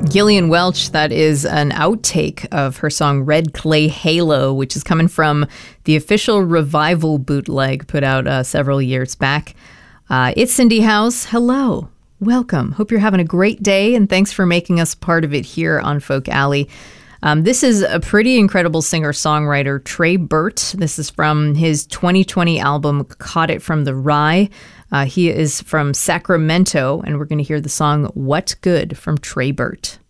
Gillian Welch, that is an outtake of her song Red Clay Halo, which is coming from the official Revival bootleg put out several years back. It's Cindy House. Hello. Welcome. Hope you're having a great day, and thanks for making us part of it here on Folk Alley. This is a pretty incredible singer-songwriter, Trey Burt. This is from his 2020 album, Caught It From the Rye. He is from Sacramento, and we're going to hear the song What Good from Trey Burt.